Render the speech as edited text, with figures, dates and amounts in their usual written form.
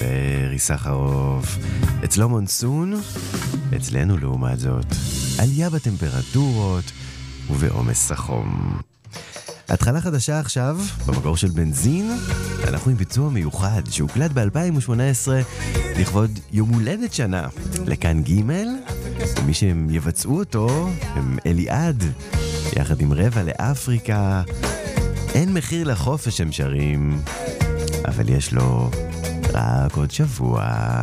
וארי סחרוף. אצלו מונסון, אצלנו לעומת זאת עלייה בטמפרטורות ובעומס החום. התחלה חדשה עכשיו, במקור של בנזין, אנחנו עם ביצוע מיוחד שהוקלט ב-2018 לכבוד יום הולדת שנה לכאן ג', ומי שהם יבצעו אותו הם אליעד, יחד עם רבע לאפריקה. אין מחיר לחופש הם שרים, אבל יש לו רק עוד שבוע.